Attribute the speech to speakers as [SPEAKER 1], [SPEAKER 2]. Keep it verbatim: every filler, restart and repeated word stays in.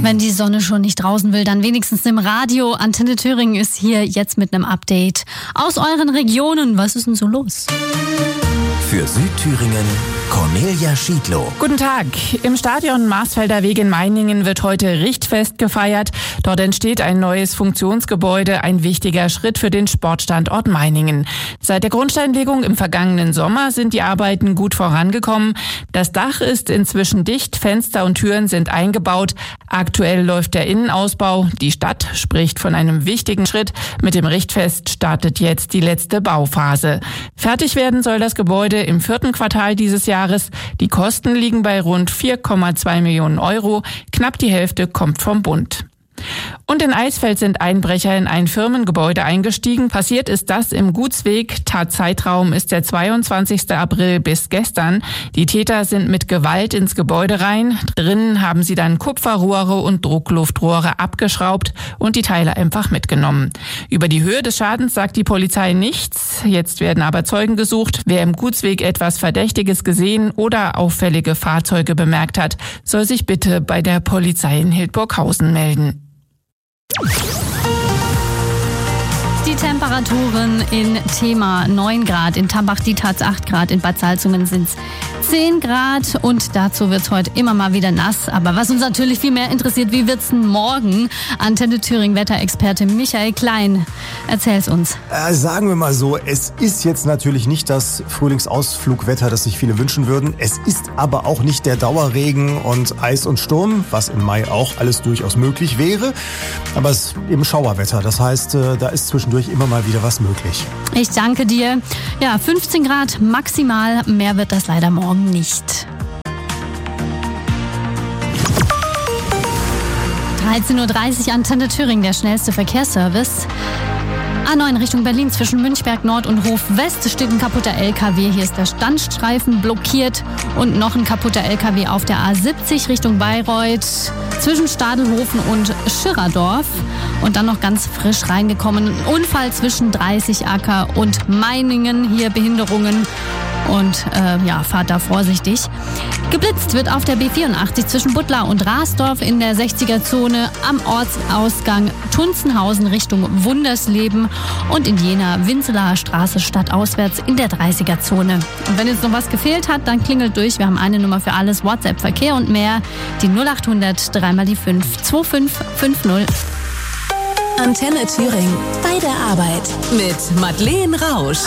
[SPEAKER 1] Wenn die Sonne schon nicht draußen will, dann wenigstens im Radio. Antenne Thüringen ist hier jetzt mit einem Update aus euren Regionen. Was ist denn so los?
[SPEAKER 2] Für Südthüringen Cornelia Schiedlow.
[SPEAKER 3] Guten Tag. Im Stadion Marsfelder Weg in Meiningen wird heute Richtfest gefeiert. Dort entsteht ein neues Funktionsgebäude, ein wichtiger Schritt für den Sportstandort Meiningen. Seit der Grundsteinlegung im vergangenen Sommer sind die Arbeiten gut vorangekommen. Das Dach ist inzwischen dicht, Fenster und Türen sind eingebaut. Aktuell läuft der Innenausbau. Die Stadt spricht von einem wichtigen Schritt. Mit dem Richtfest startet jetzt die letzte Bauphase. Fertig werden soll das Gebäude im vierten Quartal dieses Jahres. Die Kosten liegen bei rund vier Komma zwei Millionen Euro. Knapp die Hälfte kommt vom Bund. Und in Eisfeld sind Einbrecher in ein Firmengebäude eingestiegen. Passiert ist das im Gutsweg. Tatzeitraum ist der zweiundzwanzigster April bis gestern. Die Täter sind mit Gewalt ins Gebäude rein. Drinnen haben sie dann Kupferrohre und Druckluftrohre abgeschraubt und die Teile einfach mitgenommen. Über die Höhe des Schadens sagt die Polizei nichts. Jetzt werden aber Zeugen gesucht. Wer im Gutsweg etwas Verdächtiges gesehen oder auffällige Fahrzeuge bemerkt hat, soll sich bitte bei der Polizei in Hildburghausen melden.
[SPEAKER 1] Die Temperaturen in Thema neun Grad, in Tambach-Dietharz acht Grad, in Bad Salzungen sind es zehn Grad und dazu wird es heute immer mal wieder nass. Aber was uns natürlich viel mehr interessiert, wie wird's denn morgen? Antenne Thüringen Wetterexperte Michael Klein, erzähl's uns.
[SPEAKER 4] Äh, sagen wir mal so, es ist jetzt natürlich nicht das Frühlingsausflugwetter, das sich viele wünschen würden. Es ist aber auch nicht der Dauerregen und Eis und Sturm, was im Mai auch alles durchaus möglich wäre. Aber es ist eben Schauerwetter, das heißt, äh, da ist zwischendurch immer mal wieder was möglich.
[SPEAKER 1] Ich danke dir. Ja, fünfzehn Grad maximal, mehr wird das leider morgen nicht. dreizehn Uhr dreißig Antenne Thüringen, der schnellste Verkehrsservice. A neun Richtung Berlin zwischen Münchberg Nord und Hof West steht ein kaputter L K W. Hier ist der Standstreifen blockiert und noch ein kaputter L K W auf der A siebzig Richtung Bayreuth zwischen Stadelhofen und Schirradorf. Und dann noch ganz frisch reingekommen, ein Unfall zwischen dreißig Acker und Meiningen. Hier Behinderungen. Und äh, ja, fahrt da vorsichtig. Geblitzt wird auf der B vierundachtzig zwischen Buttlar und Rasdorf in der sechziger Zone am Ortsausgang Tunzenhausen Richtung Wundersleben und in Jena Winzelaer Straße stadtauswärts in der dreißiger Zone. Und wenn jetzt noch was gefehlt hat, dann klingelt durch. Wir haben eine Nummer für alles, WhatsApp, Verkehr und mehr. Die null acht hundert drei mal die fünf zwei fünf fünf null.
[SPEAKER 5] Antenne Thüringen bei der Arbeit mit Madeleine Rausch.